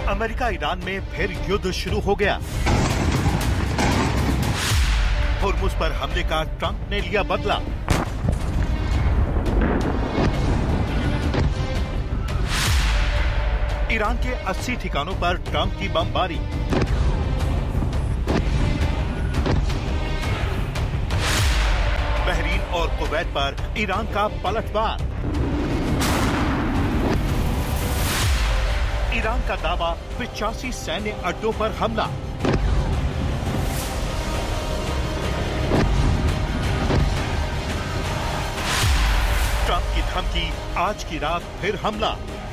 America Iran में फिर युद्ध शुरू हो गया। होर्मुज पर हमले का ट्रंप ने लिया बदला। ईरान के 80 ठिकानों पर ट्रंप की बमबारी। बहरीन और कुवैत पर ईरान का पलटवार। ईरान का दावा 85 सैन्य अड्डों पर हमला। ट्रंप की धमकी, आज की रात फिर हमला।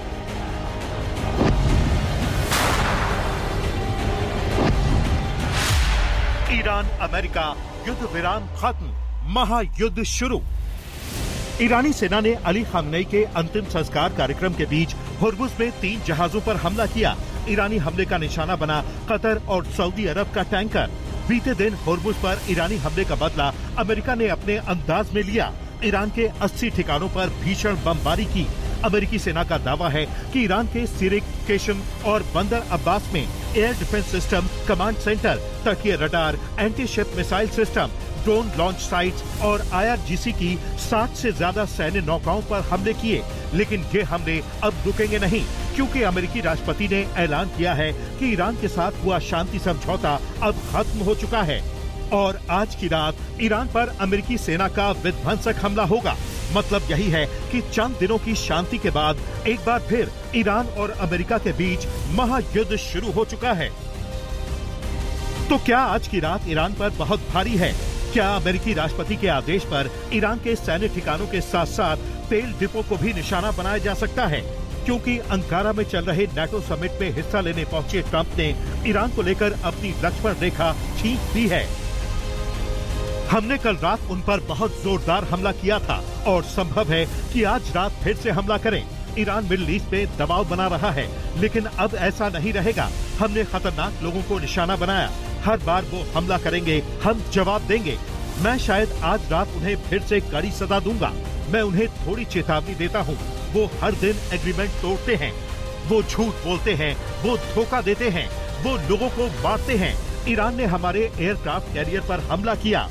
ईरान अमेरिका युद्ध विराम खत्म, महायुद्ध शुरू। ईरानी सेना ने अली खामनेई के अंतिम संस्कार कार्यक्रम के बीच होर्मुज में 3 जहाजों पर हमला किया। ईरानी हमले का निशाना बना कतर और सऊदी अरब का टैंकर। बीते दिन होर्मुज पर ईरानी हमले का बदला अमेरिका ने अपने अंदाज में लिया। ईरान के 80 ठिकानों पर भीषण बमबारी की। अमेरिकी सेना का दावा है कि ईरान के सिरिक, केशम और बंदर अब्बास में air defence system, command centre, तटीय radar, anti ship missile system, drone launch sites और IRGC की 60 से ज्यादा सैन्य नौकाओं पर हमले किए। लेकिन ये हमले अब रुकेंगे नहीं, क्योंकि अमेरिकी राष्ट्रपति ने ऐलान किया है कि ईरान के साथ हुआ शांति समझौता अब खत्म हो चुका है और आज की रात ईरान पर अमेरिकी सेना का विध्वंसक हमला होगा। मतलब यही है कि चंद दिनों की शांति के बाद एक बार फिर ईरान और अमेरिका के बीच महायुद्ध शुरू हो चुका है। तो क्या आज की रात ईरान पर बहुत भारी है? क्या अमेरिकी राष्ट्रपति के आदेश पर ईरान के सैन्य ठिकानों के साथ साथ तेल डिपो को भी निशाना बनाया जा सकता है? क्योंकि अंकारा में चल रहे नाटो समिट में हिस्सा लेने पहुंचे ट्रंप ने ईरान को लेकर अपनी लक्ष्मण रेखा खींच दी है। हमने कल रात उन पर बहुत जोरदार हमला किया था और संभव है कि आज रात फिर से हमला करें। ईरान मिडिल ईस्ट में दबाव बना रहा है, लेकिन अब ऐसा नहीं रहेगा। हमने खतरनाक लोगों को निशाना बनाया। हर बार वो हमला करेंगे, हम जवाब देंगे। मैं शायद आज रात उन्हें फिर से कड़ी सजा दूंगा। मैं उन्हें थोड़ी चेतावनी देता हूँ। वो हर दिन एग्रीमेंट तोड़ते हैं, वो झूठ बोलते हैं, वो धोखा देते हैं, वो लोगों को मारते हैं। ईरान ने हमारे एयरक्राफ्ट कैरियर पर हमला किया।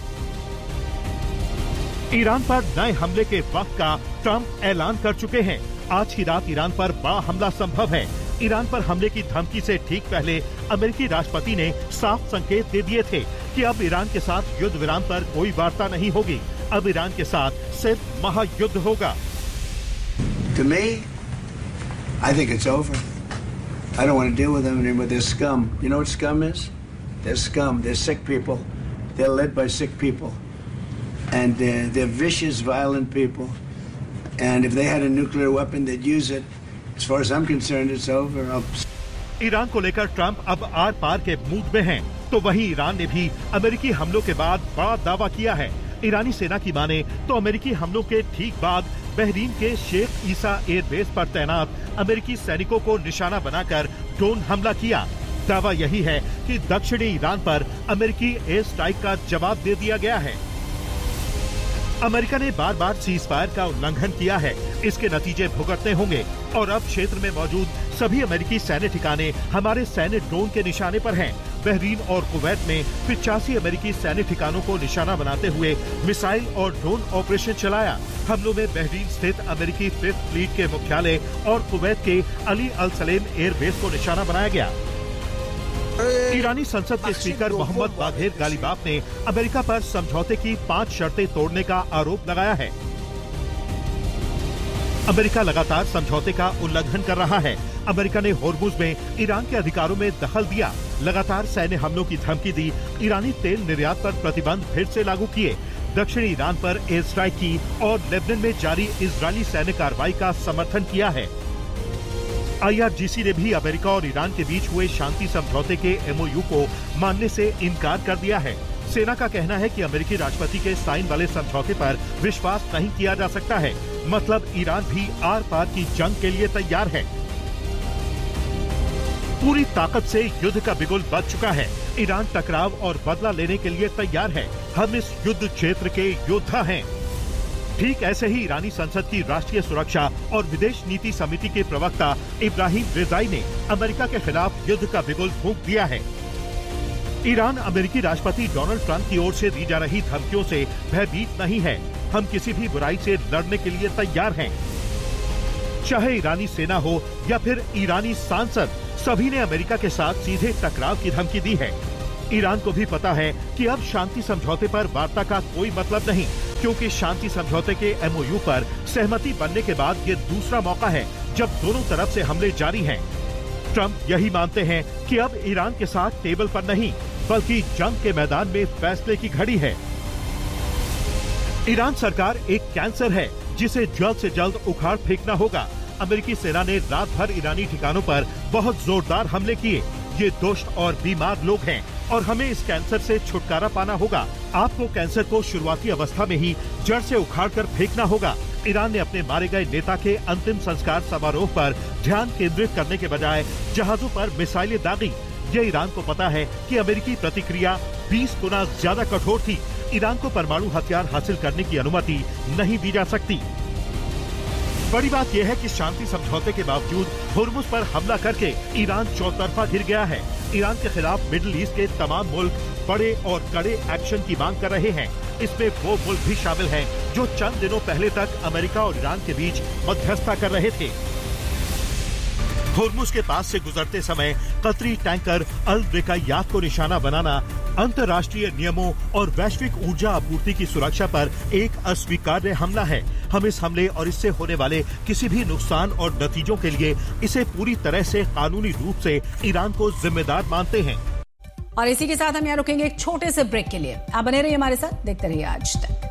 ईरान पर नए हमले के वक्त का ट्रंप ऐलान कर चुके हैं। आज की रात ईरान पर बड़ा हमला संभव है। ईरान पर हमले की धमकी से ठीक पहले अमेरिकी राष्ट्रपति ने साफ संकेत दे दिए थे कि अब ईरान के साथ युद्ध विराम पर कोई वार्ता नहीं होगी। अब ईरान के साथ सिर्फ महायुद्ध होगा। To me, I think it's over. I don't want to deal with them anymore. They're scum. You know what scum is? They're scum. They're sick people. They're led by sick people. And they're vicious, violent people. And if they had a nuclear weapon, they'd use it. As far as I'm concerned, it's over. Iran को लेकर Trump अब are पार के mood में हैं, तो वहीं Iran ने भी अमेरिकी हमलों के बाद बड़ा दावा किया है। ईरानी सेना की माने तो अमेरिकी हमलों के ठीक बाद बहरीन के शेख ईसा एयरबेस पर तैनात अमेरिकी सैनिकों को निशाना बनाकर ड्रोन हमला किया। दावा यही है कि दक्षिणी ईरान पर अमेरिकी एयर स्ट्राइक का जवाब दे दिया गया है। अमेरिका ने बार बार सीज फायर का उल्लंघन किया है। इसके नतीजे भुगतने होंगे और अब क्षेत्र में मौजूद सभी अमेरिकी सैन्य ठिकाने हमारे सैन्य ड्रोन के निशाने पर हैं। बहरीन और कुवैत में 85 अमेरिकी सैन्य ठिकानों को निशाना बनाते हुए मिसाइल और ड्रोन ऑपरेशन चलाया। हमलों में बहरीन स्थित अमेरिकी 5th फ्लीट के मुख्यालय और कुवैत के अली अल सलेम एयरबेस को निशाना बनाया गया। ईरानी संसद के स्पीकर मोहम्मद बाघेर गालिबाफ ने अमेरिका पर समझौते की 5 शर्तें तोड़ने का आरोप लगाया है। अमेरिका लगातार समझौते का उल्लंघन कर रहा है। अमेरिका ने होर्मुज में ईरान के अधिकारों में दखल दिया, लगातार सैन्य हमलों की धमकी दी, ईरानी तेल निर्यात पर प्रतिबंध फिर से लागू किए, दक्षिणी ईरान पर एयर स्ट्राइक की और लेबनान में जारी इजरायली सैन्य कार्रवाई का समर्थन किया है। IRGC ने भी अमेरिका और ईरान के बीच हुए शांति समझौते के MOU को मानने से इनकार कर दिया है। सेना का कहना है कि अमेरिकी राष्ट्रपति के साइन वाले समझौते पर विश्वास नहीं किया जा सकता है। मतलब ईरान भी आर पार की जंग के लिए तैयार है। पूरी ताकत से युद्ध का बिगुल बज चुका है। ईरान टकराव और बदला लेने के लिए तैयार है। हम इस युद्ध क्षेत्र के योद्धा हैं। ठीक ऐसे ही ईरानी संसद की राष्ट्रीय सुरक्षा और विदेश नीति समिति के प्रवक्ता इब्राहिम रेजाई ने अमेरिका के खिलाफ युद्ध का बिगुल फूंक दिया है। ईरान अमेरिकी राष्ट्रपति डोनाल्ड ट्रंप की ओर से दी जा रही धमकियों से भयभीत नहीं है। हम किसी भी बुराई से लड़ने के लिए तैयार हैं। चाहे ईरानी सेना हो या फिर ईरानी सांसद, सभी ने अमेरिका के साथ सीधे टकराव की धमकी दी है। ईरान को भी पता है कि अब शांति समझौते पर वार्ता का कोई मतलब नहीं, क्योंकि शांति समझौते के MOU पर सहमति बनने के बाद ये दूसरा मौका है जब दोनों तरफ से हमले जारी हैं। ट्रंप यही मानते हैं कि अब ईरान के साथ टेबल पर नहीं, बल्कि जंग के मैदान में फैसले की घड़ी है। ईरान सरकार एक कैंसर है जिसे जल्द से जल्द उखाड़ फेंकना होगा। अमेरिकी सेना ने रात भर ईरानी ठिकानों पर बहुत जोरदार हमले किए। ये दुष्ट और बीमार लोग हैं और हमें इस कैंसर से छुटकारा पाना होगा। आपको कैंसर को शुरुआती अवस्था में ही जड़ से उखाड़कर फेंकना होगा। ईरान ने अपने मारे गए नेता के अंतिम संस्कार समारोह पर ध्यान केंद्रित करने के बजाय जहाजों पर मिसाइलें दागी। ये ईरान को पता है कि अमेरिकी प्रतिक्रिया 20 गुना ज्यादा कठोर थी। ईरान को परमाणु हथियार हासिल करने की अनुमति नहीं दी जा सकती। बड़ी बात यह है कि शांति समझौते के बावजूद हुर्मुज पर हमला करके ईरान चौतरफा घिर गया है। ईरान के खिलाफ मिडिल ईस्ट के तमाम मुल्क बड़े और कड़े एक्शन की मांग कर रहे हैं। इसमें वो मुल्क भी शामिल हैं जो चंद दिनों पहले तक अमेरिका और ईरान के बीच मध्यस्थता कर रहे थे। हुर्मुज के पास से गुजरते समय कतरी टैंकर अल रिकायात को निशाना बनाना अंतर्राष्ट्रीय नियमों और वैश्विक ऊर्जा आपूर्ति की सुरक्षा पर एक अस्वीकार्य हमला है। हम इस हमले और इससे होने वाले किसी भी नुकसान और नतीजों के लिए इसे पूरी तरह से कानूनी रूप से ईरान को जिम्मेदार मानते हैं। और इसी के साथ हम यहाँ रुकेंगे एक छोटे से ब्रेक के लिए। आप बने रहिए हमारे साथ, देखते रहिए आज तक।